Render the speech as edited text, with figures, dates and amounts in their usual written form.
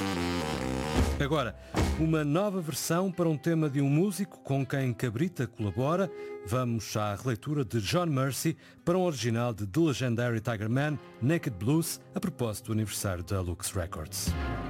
Agora, uma nova versão para um tema de um músico com quem Cabrita colabora. Vamos à releitura de John Mercy para um original de The Legendary Tiger Man, Naked Blues, a propósito do aniversário da Lux Records.